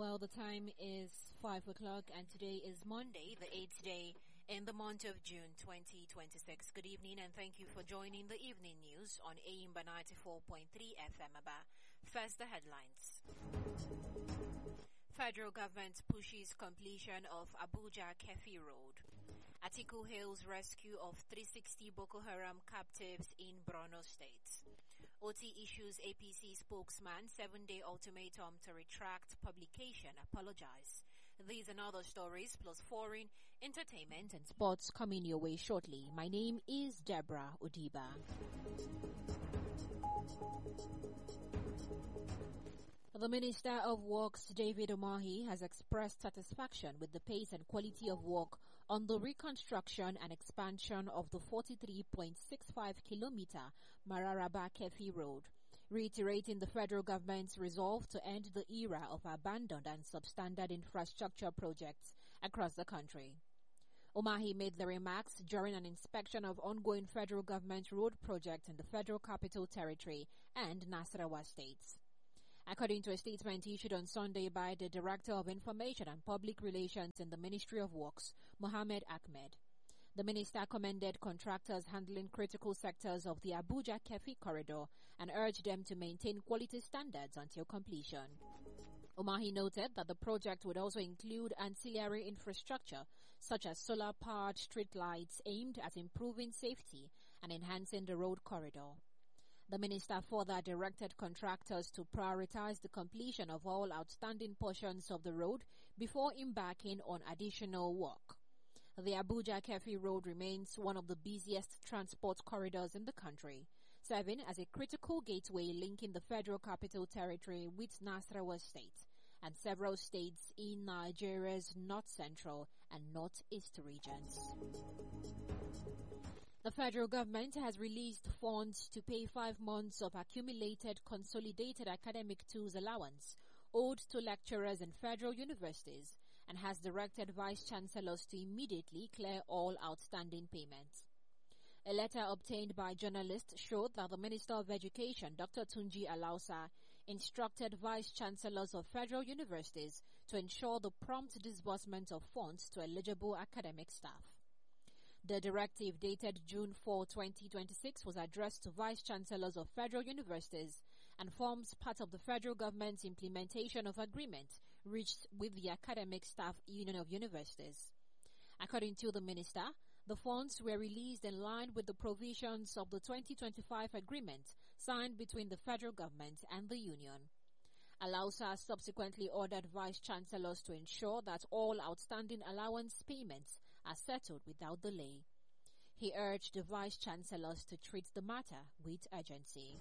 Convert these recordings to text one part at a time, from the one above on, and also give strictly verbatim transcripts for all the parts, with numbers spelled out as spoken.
Well, the time is five o'clock and today is Monday, the eighth day in the month of June twenty twenty-six. Good evening and thank you for joining the evening news on Aimba ninety-four point three F M Aba. First, the headlines. Federal government pushes completion of Abuja Kefi Road. Atiku hails rescue of three hundred sixty Boko Haram captives in Borno State. O T issues A P C spokesman seven-day ultimatum to retract publication, apologize. These and other stories plus foreign, entertainment and sports coming your way shortly. My name is Deborah Odiba. The Minister of Works, David Umahi, has expressed satisfaction with the pace and quality of work on the reconstruction and expansion of the forty-three point six five kilometer Mararaba Kefi Road, reiterating the federal government's resolve to end the era of abandoned and substandard infrastructure projects across the country. Umahi made the remarks during an inspection of ongoing federal government road projects in the Federal Capital Territory and Nasarawa states. According to a statement issued on Sunday by the Director of Information and Public Relations in the Ministry of Works, Mohammed Ahmed, the minister commended contractors handling critical sectors of the Abuja Kefi corridor and urged them to maintain quality standards until completion. Umahi noted that the project would also include ancillary infrastructure such as solar-powered street lights aimed at improving safety and enhancing the road corridor. The minister further directed contractors to prioritize the completion of all outstanding portions of the road before embarking on additional work. The Abuja Kefi Road remains one of the busiest transport corridors in the country, serving as a critical gateway linking the Federal Capital Territory with Nasarawa State and several states in Nigeria's North Central and Northeast regions. The federal government has released funds to pay five months of accumulated consolidated academic tools allowance owed to lecturers in federal universities and has directed vice-chancellors to immediately clear all outstanding payments. A letter obtained by journalists showed that the Minister of Education, Doctor Tunji Alausa, instructed vice-chancellors of federal universities to ensure the prompt disbursement of funds to eligible academic staff. The directive dated June fourth, twenty twenty-six was addressed to vice-chancellors of federal universities and forms part of the federal government's implementation of agreement reached with the Academic Staff Union of Universities. According to the minister, the funds were released in line with the provisions of the twenty twenty-five agreement signed between the federal government and the union. Alausa subsequently ordered vice-chancellors to ensure that all outstanding allowance payments are settled without delay. He urged the vice-chancellors to treat the matter with urgency.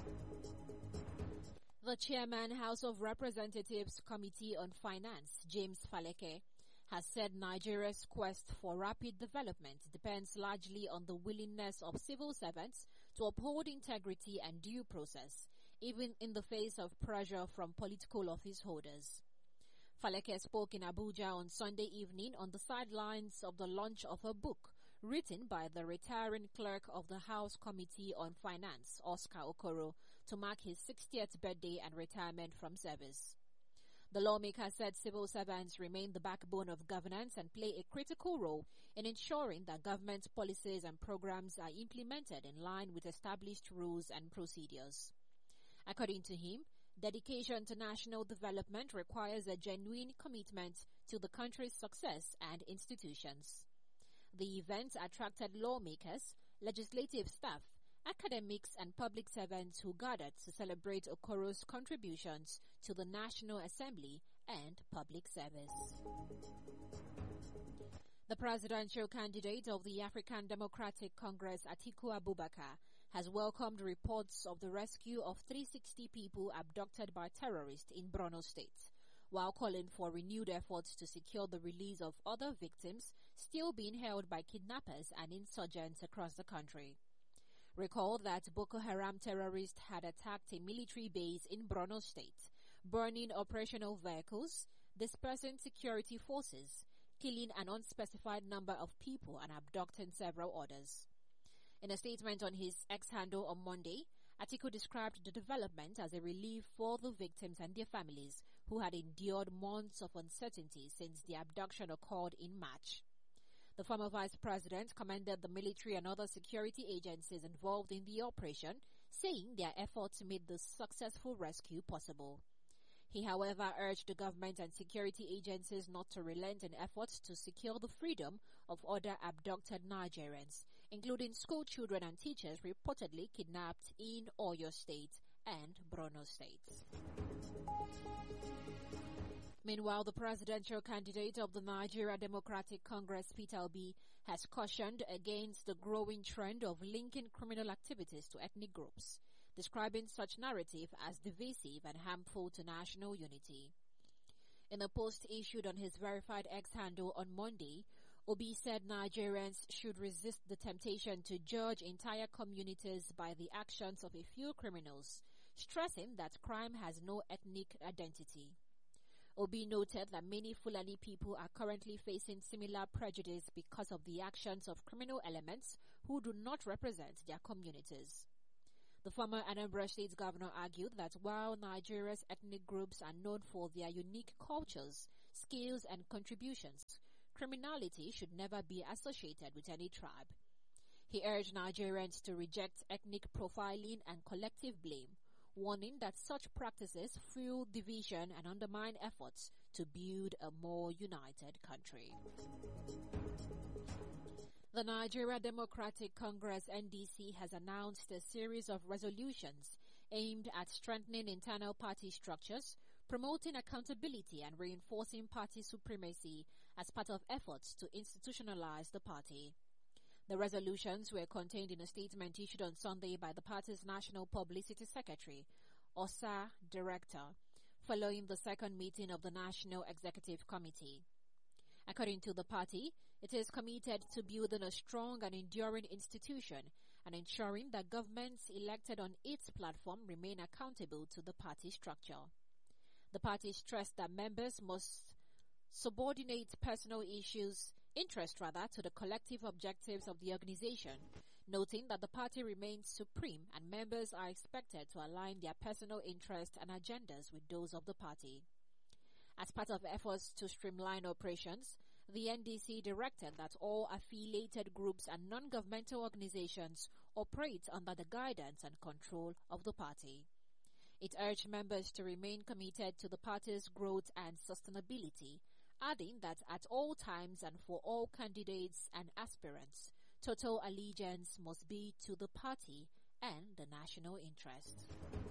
The chairman, House of Representatives Committee on Finance, James Faleke, has said Nigeria's quest for rapid development depends largely on the willingness of civil servants to uphold integrity and due process, even in the face of pressure from political office holders. Faleke spoke in Abuja on Sunday evening on the sidelines of the launch of a book written by the retiring clerk of the House Committee on Finance, Oscar Okoro, to mark his sixtieth birthday and retirement from service. The lawmaker said civil servants remain the backbone of governance and play a critical role in ensuring that government policies and programs are implemented in line with established rules and procedures. According to him, dedication to national development requires a genuine commitment to the country's success and institutions. The event attracted lawmakers, legislative staff, academics and public servants who gathered to celebrate Okoro's contributions to the National Assembly and public service. The presidential candidate of the African Democratic Congress, Atiku Abubakar, has welcomed reports of the rescue of three hundred sixty people abducted by terrorists in Borno State, while calling for renewed efforts to secure the release of other victims still being held by kidnappers and insurgents across the country. Recall that Boko Haram terrorists had attacked a military base in Borno State, burning operational vehicles, dispersing security forces, killing an unspecified number of people and abducting several others. In a statement on his X handle on Monday, Atiku described the development as a relief for the victims and their families who had endured months of uncertainty since the abduction occurred in March. The former vice president commended the military and other security agencies involved in the operation, saying their efforts made the successful rescue possible. He, however, urged the government and security agencies not to relent in efforts to secure the freedom of other abducted Nigerians, including school children and teachers reportedly kidnapped in Oyo State and Borno State. Meanwhile, the presidential candidate of the Nigeria Democratic Congress, Peter Obi, has cautioned against the growing trend of linking criminal activities to ethnic groups, describing such narrative as divisive and harmful to national unity. In a post issued on his verified X handle on Monday, Obi said Nigerians should resist the temptation to judge entire communities by the actions of a few criminals, stressing that crime has no ethnic identity. Obi noted that many Fulani people are currently facing similar prejudice because of the actions of criminal elements who do not represent their communities. The former Anambra State governor argued that while Nigeria's ethnic groups are known for their unique cultures, skills, and contributions, criminality should never be associated with any tribe. He urged Nigerians to reject ethnic profiling and collective blame, warning that such practices fuel division and undermine efforts to build a more united country. The Nigeria Democratic Congress N D C has announced a series of resolutions aimed at strengthening internal party structures, promoting accountability and reinforcing party supremacy as part of efforts to institutionalize the party. The resolutions were contained in a statement issued on Sunday by the party's National Publicity Secretary, O S A Director, following the second meeting of the National Executive Committee. According to the party, it is committed to building a strong and enduring institution and ensuring that governments elected on its platform remain accountable to the party structure. The party stressed that members must subordinate personal issues, interest rather, to the collective objectives of the organization, noting that the party remains supreme and members are expected to align their personal interests and agendas with those of the party. As part of efforts to streamline operations, the N D C directed that all affiliated groups and non-governmental organizations operate under the guidance and control of the party. It urged members to remain committed to the party's growth and sustainability, adding that at all times and for all candidates and aspirants, total allegiance must be to the party and the national interest.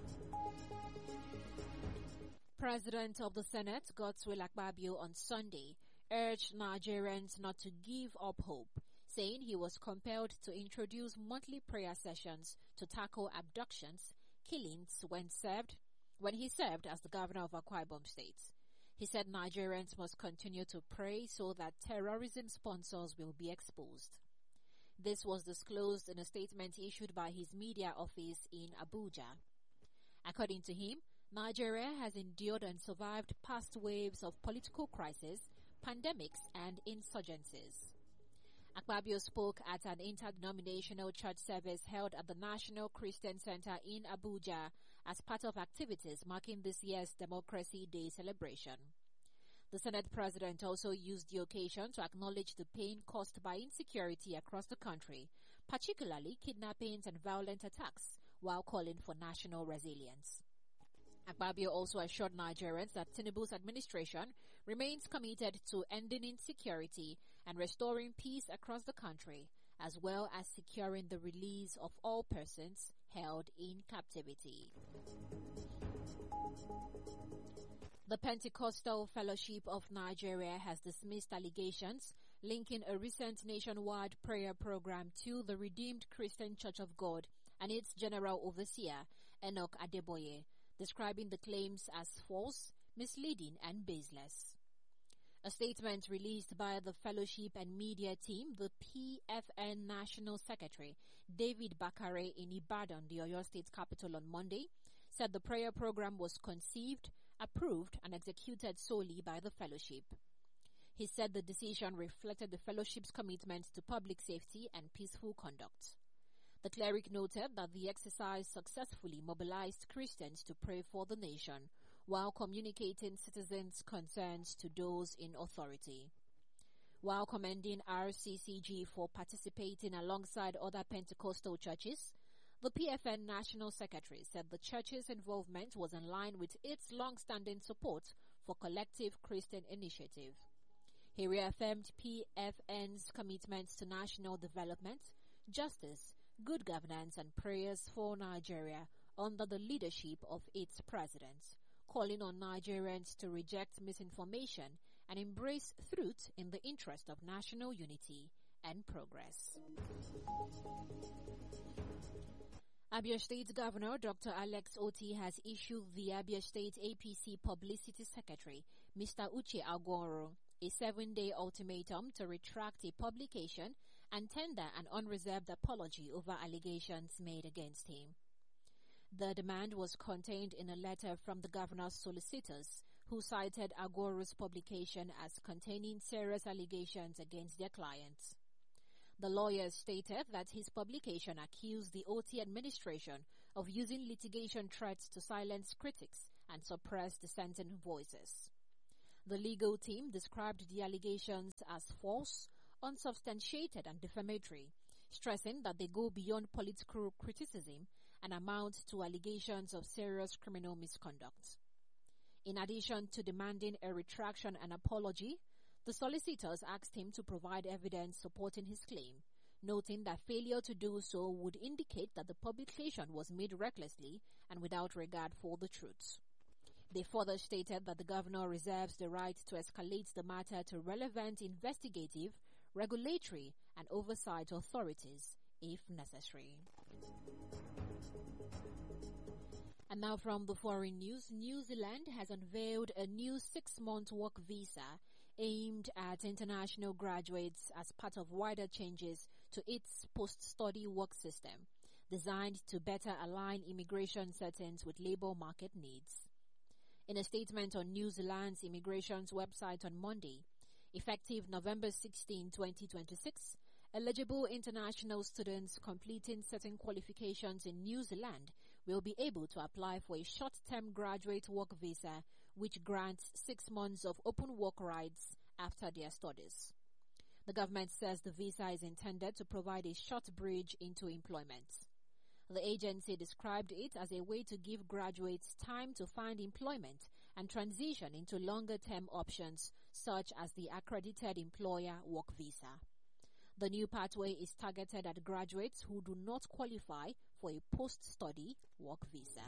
President of the Senate, Godswill Akpabio, on Sunday urged Nigerians not to give up hope, saying he was compelled to introduce monthly prayer sessions to tackle abductions, killings when served, when he served as the governor of Akwa Ibom State. He said Nigerians must continue to pray so that terrorism sponsors will be exposed. This was disclosed in a statement issued by his media office in Abuja. According to him, Nigeria has endured and survived past waves of political crisis, pandemics, and insurgencies. Akpabio spoke at an interdenominational church service held at the National Christian Center in Abuja as part of activities marking this year's Democracy Day celebration. The Senate President also used the occasion to acknowledge the pain caused by insecurity across the country, particularly kidnappings and violent attacks, while calling for national resilience. Akpabio also assured Nigerians that Tinubu's administration remains committed to ending insecurity and restoring peace across the country, as well as securing the release of all persons held in captivity. The Pentecostal Fellowship of Nigeria has dismissed allegations linking a recent nationwide prayer program to the Redeemed Christian Church of God and its General Overseer, Enoch Adeboye, describing the claims as false, misleading, and baseless. A statement released by the fellowship and media team, the P F N National Secretary, David Bakare, in Ibadan, the Oyo State capital, on Monday, said the prayer program was conceived, approved, and executed solely by the fellowship. He said the decision reflected the fellowship's commitment to public safety and peaceful conduct. The cleric noted that the exercise successfully mobilized Christians to pray for the nation, while communicating citizens' concerns to those in authority. While commending R C C G for participating alongside other Pentecostal churches, the P F N National Secretary said the church's involvement was in line with its long-standing support for collective Christian initiative. He reaffirmed P F N's commitment to national development, justice, good governance and prayers for Nigeria under the leadership of its president, calling on Nigerians to reject misinformation and embrace truth in the interest of national unity and progress. Abia State Governor Doctor Alex Oti has issued the Abia State A P C Publicity Secretary, Mister Uche Agworo, a seven-day ultimatum to retract a publication and tender an unreserved apology over allegations made against him. The demand was contained in a letter from the governor's solicitors, who cited Agworo's publication as containing serious allegations against their clients. The lawyers stated that his publication accused the O T administration of using litigation threats to silence critics and suppress dissenting voices. The legal team described the allegations as false, unsubstantiated and defamatory, stressing that they go beyond political criticism and amount to allegations of serious criminal misconduct. In addition to demanding a retraction and apology, the solicitors asked him to provide evidence supporting his claim, noting that failure to do so would indicate that the publication was made recklessly and without regard for the truth. They further stated that the governor reserves the right to escalate the matter to relevant investigative, regulatory, and oversight authorities if necessary. And now from the foreign news, New Zealand has unveiled a new six-month work visa aimed at international graduates as part of wider changes to its post-study work system, designed to better align immigration settings with labor market needs. In a statement on New Zealand's immigration's website on Monday, effective November sixteenth, twenty twenty-six, eligible international students completing certain qualifications in New Zealand will be able to apply for a short-term graduate work visa, which grants six months of open work rights after their studies. The government says the visa is intended to provide a short bridge into employment. The agency described it as a way to give graduates time to find employment and transition into longer-term options, such as the accredited employer work visa. The new pathway is targeted at graduates who do not qualify for a post-study work visa.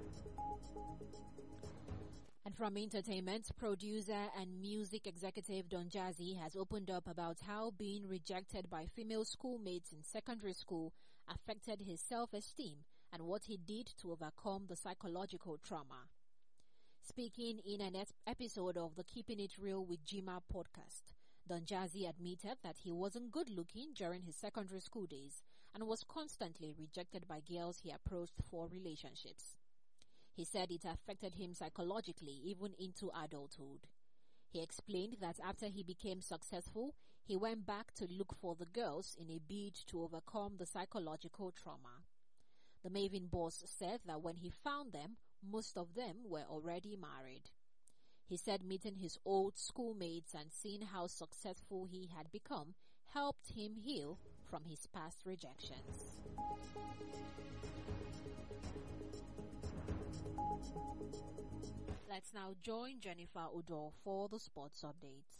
And from entertainment, producer and music executive Don Jazzy has opened up about how being rejected by female schoolmates in secondary school affected his self-esteem and what he did to overcome the psychological trauma. Speaking in an episode of the Keeping It Real with Jima podcast, Don Jazzy admitted that he wasn't good-looking during his secondary school days and was constantly rejected by girls he approached for relationships. He said it affected him psychologically even into adulthood. He explained that after he became successful, he went back to look for the girls in a bid to overcome the psychological trauma. The Maven boss said that when he found them, most of them were already married. He said meeting his old schoolmates and seeing how successful he had become helped him heal from his past rejections. Let's now join Jennifer Udo for the sports updates.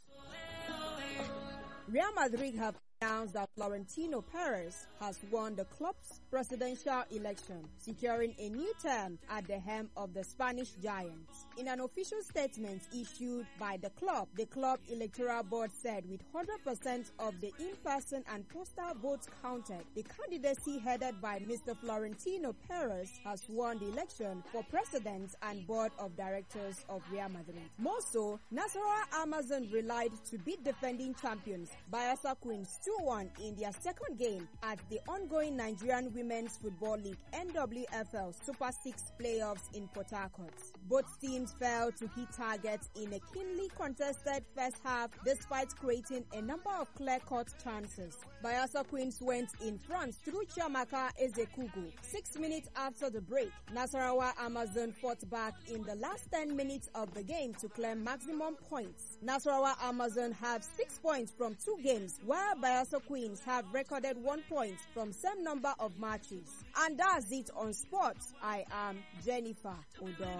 Real Madrid have announced that Florentino Perez has won the club's presidential election, securing a new term at the helm of the Spanish giants. In an official statement issued by the club, the club electoral board said with one hundred percent of the in-person and postal votes counted, the candidacy headed by Mister Florentino Perez has won the election for president and board of directors of Real Madrid. More so, Nasarawa Amazon relied to beat defending champions Bayelsa Queens two one in their second game at the ongoing Nigerian Women's Football League N W F L Super six playoffs in Port Harcourt. Both teams Queens failed to hit targets in a keenly contested first half despite creating a number of clear-cut chances. Bayelsa Queens went in front through Chiamaka Ezekugu. Six minutes after the break, Nasarawa Amazon fought back in the last ten minutes of the game to claim maximum points. Nasarawa Amazon have six points from two games, while Bayelsa Queens have recorded one point from same number of matches. And that's it on sports. I am Jennifer Odo.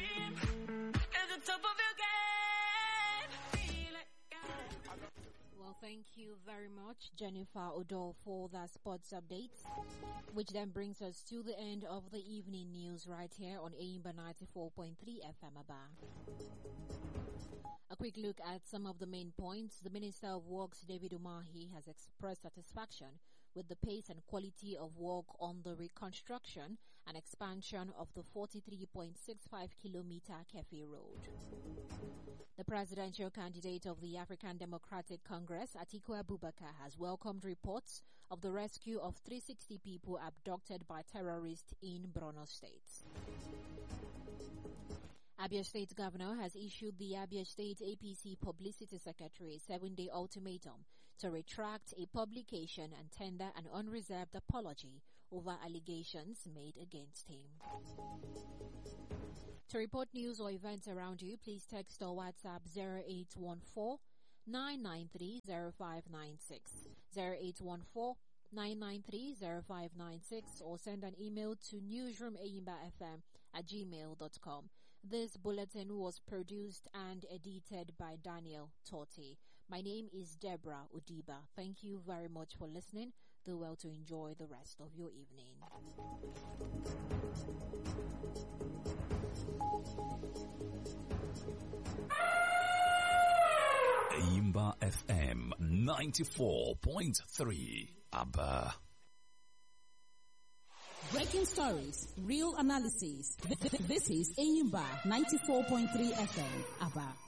Well, thank you very much, Jennifer Odo, for that sports update, which then brings us to the end of the evening news right here on Aimba ninety-four point three F M Aba. A quick look at some of the main points. The Minister of Works, David Umahi, has expressed satisfaction with the pace and quality of work on the reconstruction and expansion of the forty-three point six five kilometer Kefi Road. The presidential candidate of the African Democratic Congress, Atiku Abubakar, has welcomed reports of the rescue of three hundred sixty people abducted by terrorists in Borno State. Abia State Governor has issued the Abia State A P C Publicity Secretary a seven-day ultimatum to retract a publication and tender an unreserved apology over allegations made against him. To report news or events around you, please text or WhatsApp zero eight one four, nine nine three, zero five nine six, zero eight one four, nine nine three, zero five nine six, or send an email to newsroomaimbafm at gmail dot com. This bulletin was produced and edited by Daniel Totti. My name is Deborah Udiba. Thank you very much for listening. Do well to enjoy the rest of your evening. Aimba F M ninety-four point three Aba. Breaking stories, real analysis. This is Aimba ninety-four point three F M Aba.